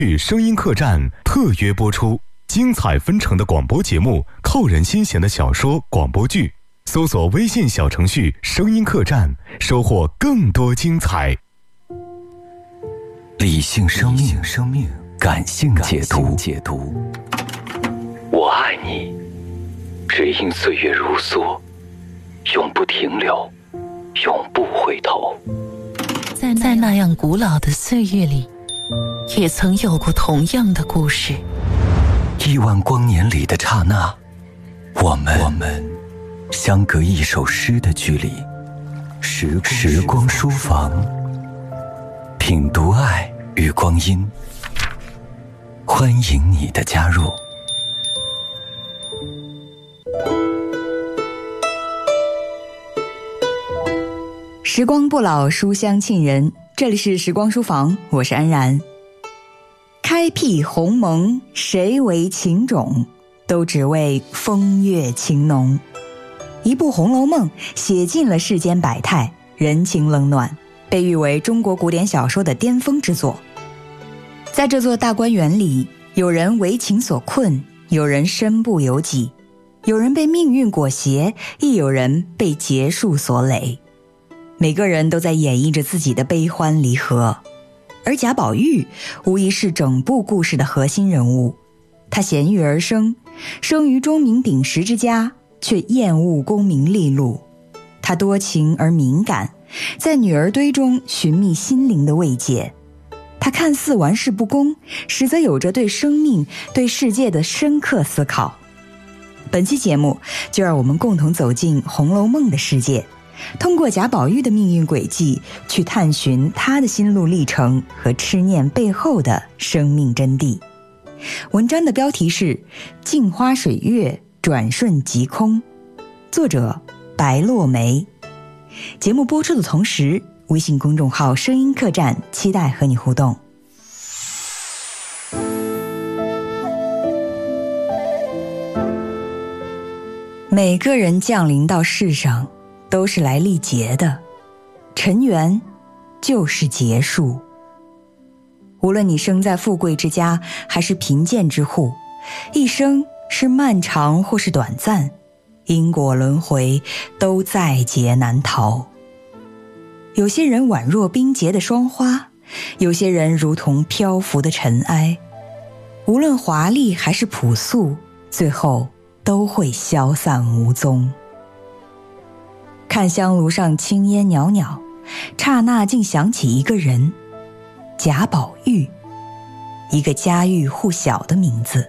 与声音客栈特约播出，精彩纷呈的广播节目，扣人心弦的小说广播剧，搜索微信小程序声音客栈，收获更多精彩。 理性生命，感性解读。我爱你，只因岁月如梭，永不停留，永不回头。 在那样古老的岁月里，也曾有过同样的故事。 亿万光年里的刹那，我们相隔一首诗的距离。时光书房，品读爱与光阴，欢迎你的加入。 时光不老，书香沁人。这里是时光书房，我是安然。开辟鸿蒙，谁为情种？都只为风月情浓。一部《红楼梦》写尽了世间百态，人情冷暖，被誉为中国古典小说的巅峰之作。在这座大观园里，有人为情所困，有人身不由己，有人被命运裹挟，亦有人被劫数所累。每个人都在演绎着自己的悲欢离合，而贾宝玉无疑是整部故事的核心人物。他贤育而生，生于钟鸣鼎食之家，却厌恶功名利禄。他多情而敏感，在女儿堆中寻觅心灵的慰藉。他看似玩世不恭，实则有着对生命、对世界的深刻思考。本期节目就让我们共同走进《红楼梦》的世界，通过贾宝玉的命运轨迹，去探寻他的心路历程和痴念背后的生命真谛。文章的标题是《镜花水月，转瞬即空》，作者白落梅。节目播出的同时，微信公众号声音客栈期待和你互动。每个人降临到世上都是来历劫的，尘缘就是劫数。无论你生在富贵之家还是贫贱之户，一生是漫长或是短暂，因果轮回都在劫难逃。有些人宛若冰结的霜花，有些人如同漂浮的尘埃。无论华丽还是朴素，最后都会消散无踪。看香炉上青烟袅袅，刹那竟想起一个人，贾宝玉，一个家喻户晓的名字。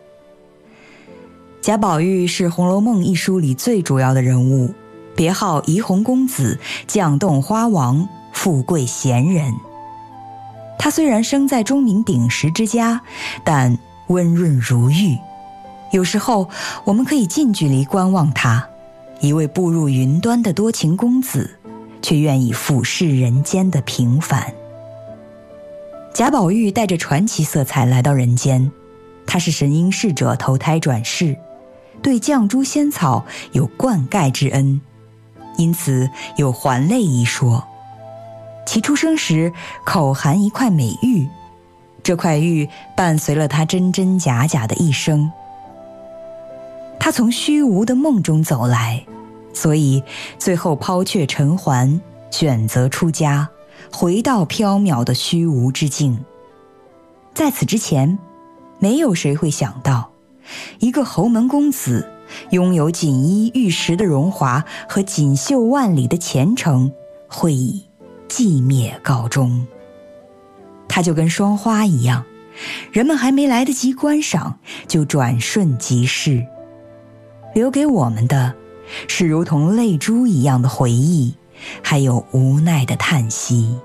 贾宝玉是《红楼梦》一书里最主要的人物，别号怡红公子、绛洞花王、富贵闲人。他虽然生在钟鸣鼎食之家，但温润如玉。有时候我们可以近距离观望他，一位步入云端的多情公子，却愿意俯视人间的平凡。贾宝玉带着传奇色彩来到人间，他是神瑛侍者投胎转世，对绛珠仙草有灌溉之恩，因此有还泪一说。其出生时口含一块美玉，这块玉伴随了他真真假假的一生。他从虚无的梦中走来，所以最后抛却尘寰，选择出家，回到缥缈的虚无之境。在此之前，没有谁会想到，一个侯门公子拥有锦衣玉食的荣华和锦绣万里的前程，会以寂灭告终。他就跟霜花一样，人们还没来得及观赏，就转瞬即逝。留给我们的是如同泪珠一样的回忆，还有无奈的叹息。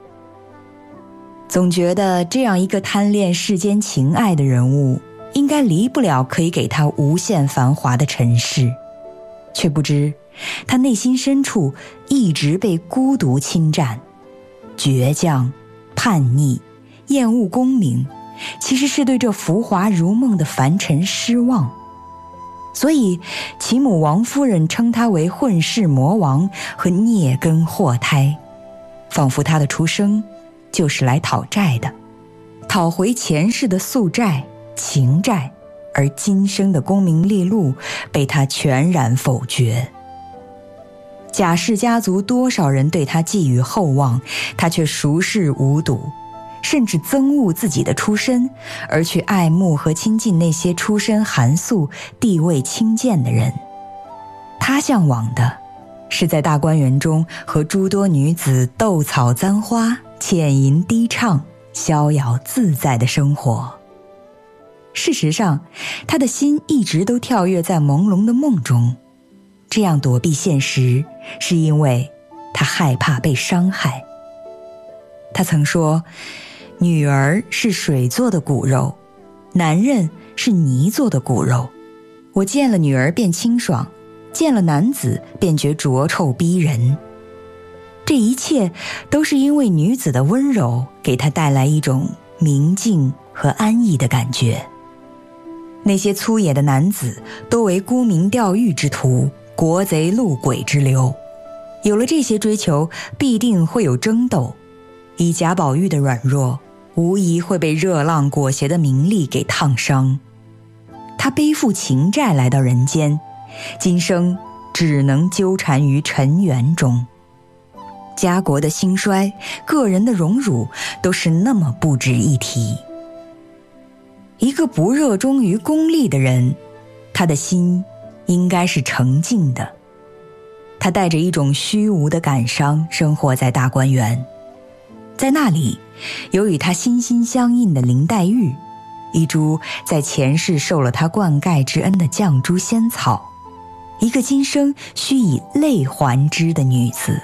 总觉得这样一个贪恋世间情爱的人物，应该离不了可以给他无限繁华的尘世，却不知他内心深处一直被孤独侵占。倔强、叛逆、厌恶功名，其实是对这浮华如梦的凡尘失望。所以其母王夫人称他为混世魔王和孽根祸胎，仿佛他的出生就是来讨债的， 讨回前世的宿债、情债，而今生的功名利禄被他全然否决。贾氏家族多少人对他寄予厚望，他却熟视无睹，甚至憎恶自己的出身，而去爱慕和亲近那些出身寒素、地位轻贱的人。他向往的是在大观园中和诸多女子斗草簪花、浅吟低唱、逍遥自在的生活。事实上，他的心一直都跳跃在朦胧的梦中，这样躲避现实，是因为他害怕被伤害。他曾说，女儿是水做的骨肉，男人是泥做的骨肉。我见了女儿便清爽，见了男子便觉浊臭逼人。这一切都是因为女子的温柔给他带来一种明净和安逸的感觉。那些粗野的男子多为沽名钓誉之徒，国贼路鬼之流。有了这些追求，必定会有争斗。以贾宝玉的软弱，无疑会被热浪裹挟的名利给烫伤。他背负情债来到人间，今生只能纠缠于尘缘中。家国的兴衰，个人的荣辱，都是那么不值一提。一个不热衷于功利的人，他的心应该是澄净的。他带着一种虚无的感伤生活在大观园，在那里有与他心心相印的林黛玉，一株在前世受了他灌溉之恩的绛珠仙草，一个今生需以泪还之的女子。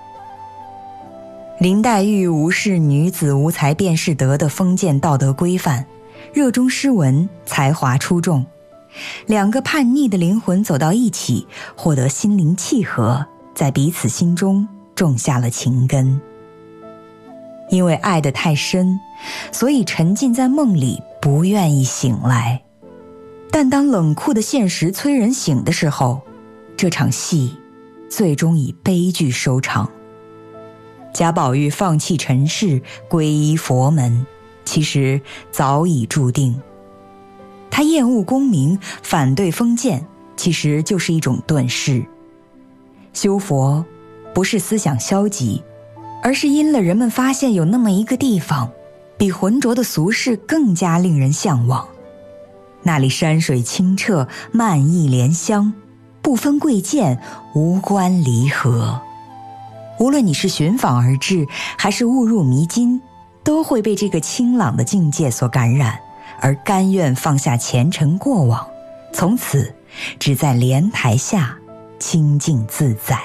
林黛玉无视女子无才便是德的封建道德规范，热衷诗文，才华出众。两个叛逆的灵魂走到一起，获得心灵契合，在彼此心中种下了情根。因为爱得太深，所以沉浸在梦里，不愿意醒来。但当冷酷的现实催人醒的时候，这场戏最终以悲剧收场。贾宝玉放弃尘世，皈依佛门，其实早已注定。他厌恶功名，反对封建，其实就是一种遁世。修佛不是思想消极，而是因了人们发现有那么一个地方，比浑浊的俗世更加令人向往。那里山水清澈，漫意莲香，不分贵贱，无关离合。无论你是寻访而至，还是误入迷津，都会被这个清朗的境界所感染，而甘愿放下前尘过往，从此只在莲台下清静自在。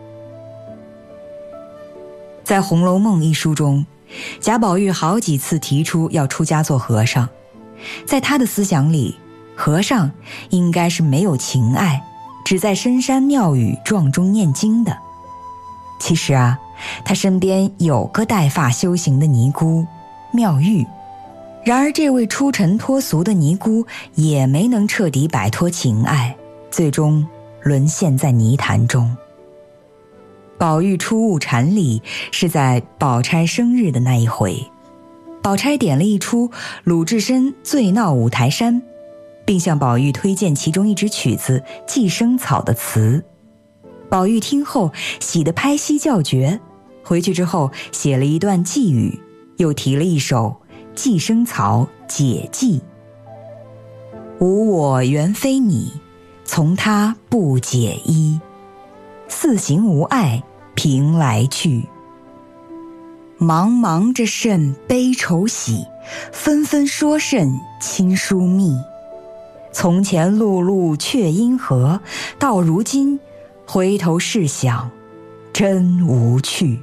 在《红楼梦》一书中，贾宝玉好几次提出要出家做和尚。在他的思想里，和尚应该是没有情爱，只在深山庙宇撞钟念经的。其实啊，他身边有个带发修行的尼姑妙玉，然而这位出尘脱俗的尼姑也没能彻底摆脱情爱，最终沦陷在泥潭中。宝玉初悟禅理是在宝钗生日的那一回，宝钗点了一出鲁智深醉闹五台山，并向宝玉推荐其中一支曲子《寄生草》的词。宝玉听后喜得拍膝叫绝，回去之后写了一段寄语，又提了一首《寄生草解寄》。无我原非你，从他不解衣。四行无碍，凭来去。茫茫着甚悲愁喜，纷纷说甚亲疏密。从前碌碌却因何，到如今回头试想，真无趣。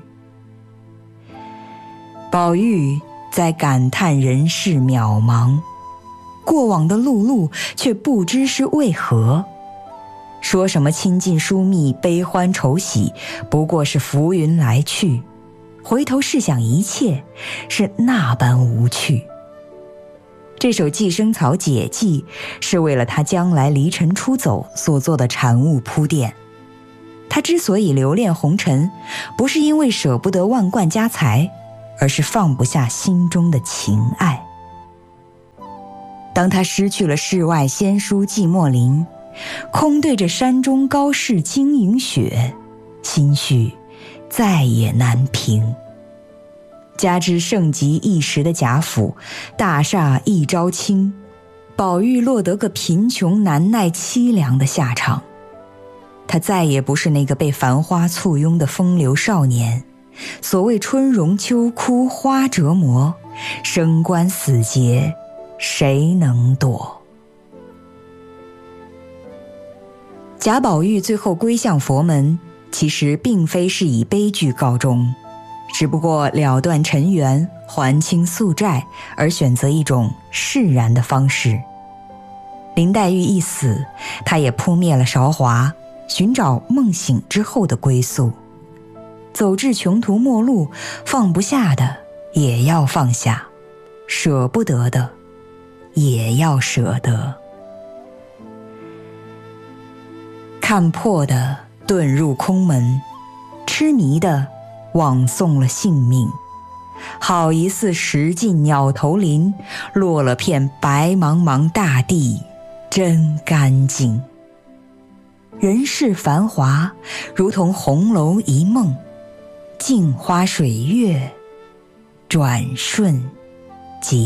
宝玉在感叹人世渺茫，过往的碌碌却不知是为何。说什么亲近疏密，悲欢愁喜，不过是浮云来去。回头试想，一切是那般无趣。这首《寄生草解寄》是为了他将来离尘出走所做的产物铺垫。他之所以留恋红尘，不是因为舍不得万贯家财，而是放不下心中的情爱。 当他失去了世外仙姝寂寞林，空对着山中高士晶莹雪，心绪再也难平。加之盛极一时的贾府，大厦一朝倾，宝玉落得个贫穷难耐凄凉的下场。他再也不是那个被繁花簇拥的风流少年，所谓春荣秋枯花折磨，生关死结谁能躲？贾宝玉最后归向佛门，其实并非是以悲剧告终，只不过了断尘缘，还清宿债，而选择一种释然的方式。林黛玉一死，他也扑灭了韶华，寻找梦醒之后的归宿。走至穷途末路，放不下的也要放下，舍不得的也要舍得。看破的遁入空门，痴迷的枉送了性命。好一似石尽鸟头林，落了片白茫茫大地真干净。人世繁华，如同红楼一梦，镜花水月转瞬